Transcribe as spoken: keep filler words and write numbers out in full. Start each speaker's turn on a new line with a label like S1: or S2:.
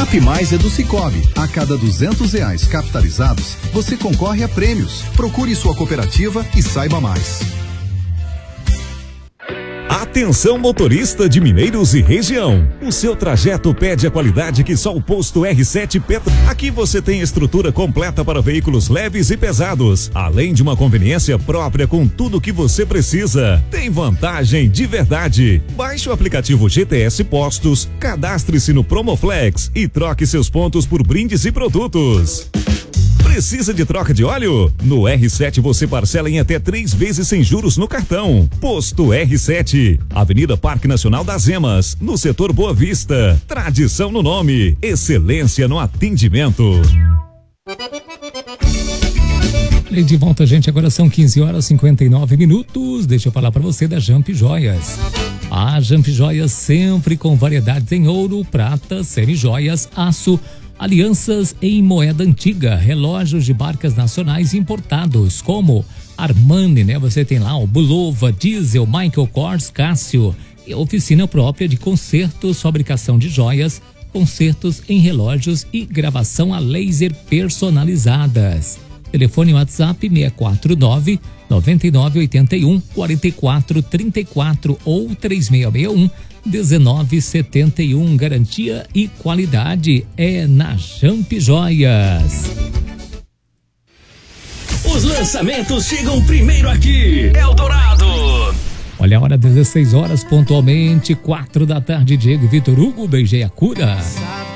S1: Cap Mais é do Sicoob. A cada duzentos reais capitalizados, você concorre a prêmios. Procure sua cooperativa e saiba mais.
S2: Atenção, motorista de Mineiros e região. O seu trajeto pede a qualidade que só o posto R sete Petro. Aqui você tem estrutura completa para veículos leves e pesados, além de uma conveniência própria com tudo o que você precisa. Tem vantagem de verdade. Baixe o aplicativo G T S Postos, cadastre-se no Promoflex e troque seus pontos por brindes e produtos. Precisa de troca de óleo? No R sete você parcela em até três vezes sem juros no cartão. Posto R sete, Avenida Parque Nacional das Emas, no setor Boa Vista. Tradição no nome, excelência no atendimento.
S3: E de volta, gente, agora são quinze horas e cinquenta e nove minutos. Deixa eu falar para você da Jamp Joias. A Jamp Joias sempre com variedades em ouro, prata, semi-joias, aço, alianças em moeda antiga, relógios de marcas nacionais importados, como Armani, né? Você tem lá o Bulova, Diesel, Michael Kors, Cássio, e oficina própria de consertos, fabricação de joias, consertos em relógios e gravação a laser personalizadas. Telefone WhatsApp seis quatro nove, nove nove oito um, quatro quatro três quatro ou três seis seis um, um nove sete um. Garantia e qualidade é na Jamp Joias.
S4: Os lançamentos chegam primeiro aqui. Eldorado.
S3: Olha a hora, dezesseis horas pontualmente, quatro da tarde. Diego e Vitor Hugo, beijei a cura.